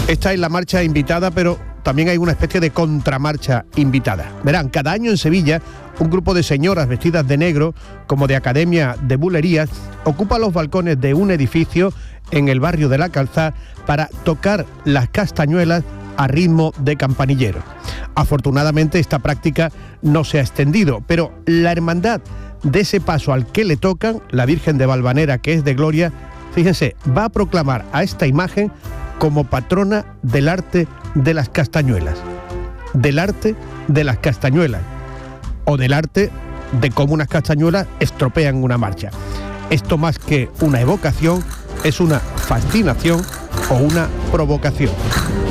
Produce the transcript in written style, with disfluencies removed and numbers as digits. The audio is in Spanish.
Esta es la marcha invitada, pero también hay una especie de contramarcha invitada. Verán, cada año en Sevilla, un grupo de señoras vestidas de negro, como de academia de bulerías, ocupa los balcones de un edificio en el barrio de La Calzada para tocar las castañuelas a ritmo de campanillero. Afortunadamente esta práctica no se ha extendido, pero la hermandad de ese paso al que le tocan, la Virgen de Valvanera, que es de Gloria, fíjense, va a proclamar a esta imagen como patrona del arte de las castañuelas. Del arte de las castañuelas. O del arte de cómo unas castañuelas estropean una marcha. Esto, más que una evocación, es una fascinación o una provocación.